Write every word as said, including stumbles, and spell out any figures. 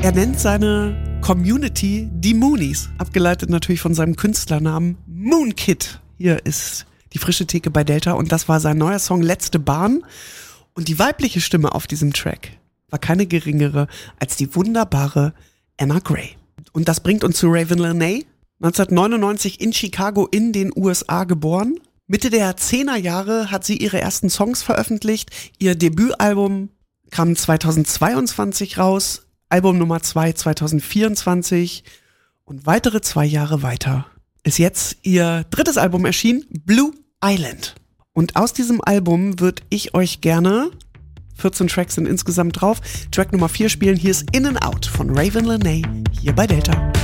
Er nennt seine Community die Moonies, abgeleitet natürlich von seinem Künstlernamen Moonkid. Hier ist die frische Theke bei Delta und das war sein neuer Song Letzte Bahn. Und die weibliche Stimme auf diesem Track war keine geringere als die wunderbare Anna Gray. Und das bringt uns zu Raven Lenae, neunzehnhundertneunundneunzig in Chicago in den U S A geboren. Mitte der Zehnerjahre hat sie ihre ersten Songs veröffentlicht. Ihr Debütalbum kam zweitausendzweiundzwanzig raus, Album Nummer zwei zweitausendvierundzwanzig und weitere zwei Jahre weiter ist jetzt ihr drittes Album erschienen, Blue Island. Und aus diesem Album würde ich euch gerne, vierzehn Tracks sind insgesamt drauf, Track Nummer vier spielen. Hier ist In and Out von Raven Lenae, hier bei Delta.